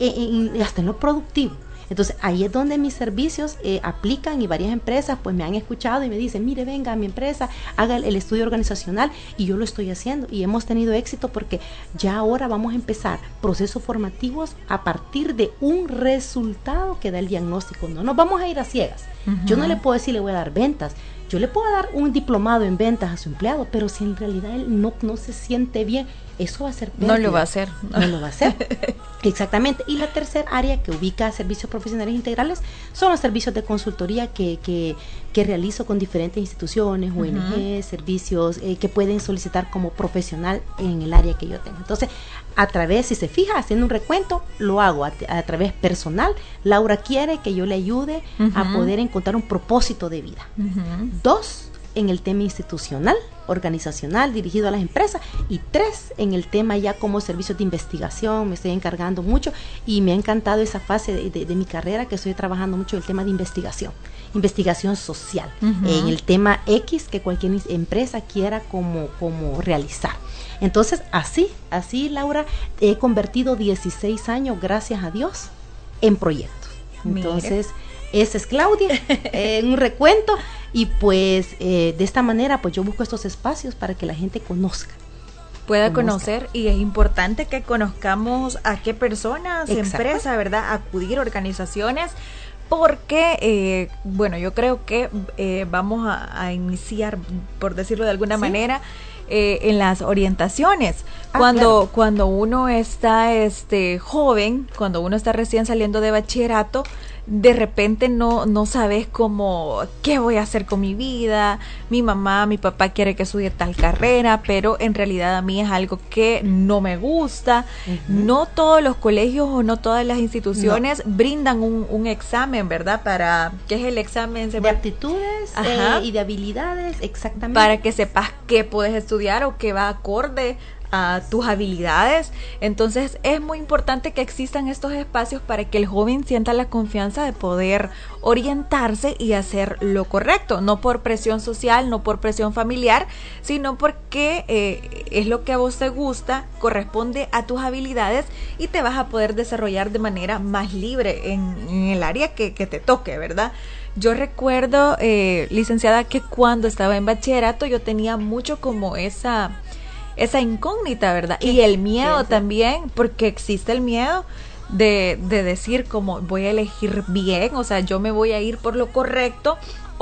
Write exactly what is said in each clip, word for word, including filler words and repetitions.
en, en, hasta en lo productivo. Entonces ahí es donde mis servicios eh, aplican, y varias empresas pues me han escuchado y me dicen, mire, venga a mi empresa, haga el, el estudio organizacional, y yo lo estoy haciendo y hemos tenido éxito porque ya ahora vamos a empezar procesos formativos a partir de un resultado que da el diagnóstico. No nos vamos a ir a ciegas. Uh-huh. Yo no le puedo decir le voy a dar ventas. Yo le puedo dar un diplomado en ventas a su empleado, pero si en realidad él no, no se siente bien, eso va a ser pérdida. No lo va a hacer. No, no lo va a hacer. Exactamente. Y la tercera área que ubica servicios profesionales integrales son los servicios de consultoría que, que, que realizo con diferentes instituciones, O N G, uh-huh. servicios eh, que pueden solicitar como profesional en el área que yo tengo. Entonces, a través, si se fija, haciendo un recuento, lo hago a, a través personal. Laura quiere que yo le ayude uh-huh. a poder encontrar un propósito de vida. Uh-huh. Dos, en el tema institucional, organizacional, dirigido a las empresas. Y tres, en el tema ya como servicios de investigación. Me estoy encargando mucho y me ha encantado esa fase de, de, de mi carrera, que estoy trabajando mucho en el tema de investigación. Investigación social, uh-huh. en el tema X que cualquier empresa quiera como, como realizar. Entonces, así, así, Laura, he convertido dieciséis años, gracias a Dios, en proyectos. Entonces, Mire. esa es Claudia, en un recuento, y pues eh, de esta manera, pues yo busco estos espacios para que la gente conozca. Pueda conocer, y es importante que conozcamos a qué personas, empresas, ¿verdad? Acudir, organizaciones, porque, eh, bueno, yo creo que eh, vamos a, a iniciar, por decirlo de alguna ¿Sí? manera, Eh, en las orientaciones. Ah, cuando claro. cuando uno está este joven, cuando uno está recién saliendo de bachillerato, de repente no no sabes cómo, qué voy a hacer con mi vida. Mi mamá, mi papá quiere que estudie tal carrera, pero en realidad a mí es algo que no me gusta. Uh-huh. No todos los colegios o no todas las instituciones no. brindan un, un examen, ¿verdad? Para, ¿qué es el examen? De aptitudes eh, y de habilidades, exactamente. Para que sepas qué puedes estudiar o qué va acorde a tus habilidades. Entonces es muy importante que existan estos espacios para que el joven sienta la confianza de poder orientarse y hacer lo correcto, no por presión social, no por presión familiar, sino porque eh, es lo que a vos te gusta, corresponde a tus habilidades y te vas a poder desarrollar de manera más libre en, en el área que, que te toque, ¿verdad? Yo recuerdo, eh, licenciada, que cuando estaba en bachillerato yo tenía mucho como esa esa incógnita, ¿verdad? Y el miedo sí, sí. también, porque existe el miedo de, de decir como voy a elegir bien, o sea, yo me voy a ir por lo correcto,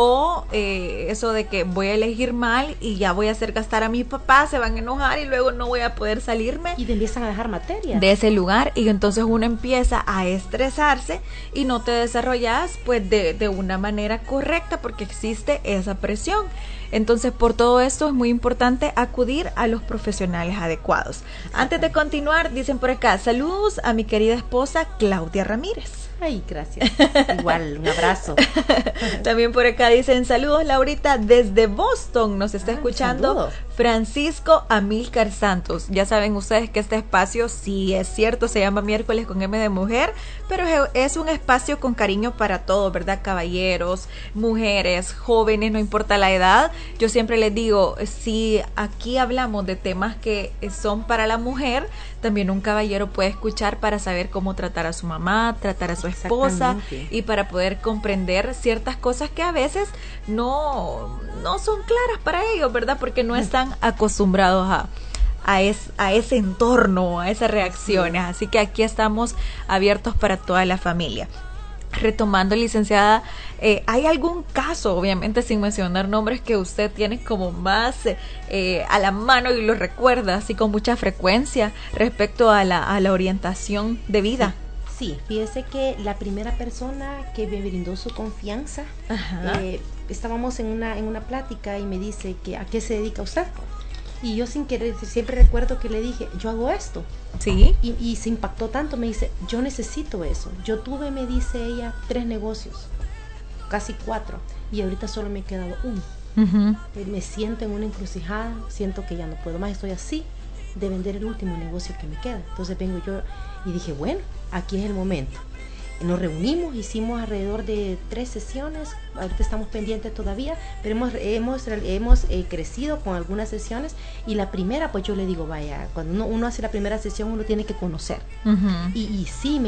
o eh, eso de que voy a elegir mal y ya voy a hacer gastar a mis papás, se van a enojar y luego no voy a poder salirme. Y te empiezan a dejar materias de ese lugar, y entonces uno empieza a estresarse y no te desarrollas pues de, de una manera correcta porque existe esa presión. Entonces, por todo esto es muy importante acudir a los profesionales adecuados. Antes de continuar, dicen por acá, saludos a mi querida esposa Claudia Ramírez. Ay, gracias. Igual, un abrazo. También por acá dicen, saludos Laurita, desde Boston nos está ah, escuchando saludos. Francisco Amílcar Santos. Ya saben ustedes que este espacio, sí es cierto, se llama Miércoles con M de Mujer, pero es un espacio con cariño para todos, ¿verdad? Caballeros, mujeres, jóvenes, no importa la edad. Yo siempre les digo, si aquí hablamos de temas que son para la mujer, también un caballero puede escuchar para saber cómo tratar a su mamá, tratar a su esposa, y para poder comprender ciertas cosas que a veces no, no son claras para ellos, ¿verdad? Porque no están acostumbrados a, a, es, a ese entorno, a esas reacciones. Así que aquí estamos abiertos para toda la familia. Retomando, licenciada, eh, ¿hay algún caso, obviamente sin mencionar nombres, que usted tiene como más eh, a la mano y lo recuerda así con mucha frecuencia respecto a la, a la orientación de vida? Sí, fíjese que la primera persona que me brindó su confianza, eh, estábamos en una, en una plática y me dice que ¿a qué se dedica usted? Y yo sin querer, siempre recuerdo que le dije, yo hago esto. Sí. Y, y se impactó tanto, me dice, yo necesito eso. Yo tuve, me dice ella, tres negocios, casi cuatro, y ahorita solo me he quedado uno. Uh-huh. Me siento en una encrucijada, siento que ya no puedo más, estoy así de vender el último negocio que me queda. Entonces vengo yo y dije, bueno, aquí es el momento. Nos reunimos, hicimos alrededor de tres sesiones, ahorita estamos pendientes todavía, pero hemos, hemos, hemos eh, crecido con algunas sesiones, y la primera, pues yo le digo, vaya, cuando uno, uno hace la primera sesión, uno tiene que conocer. Uh-huh. Y, y sí, me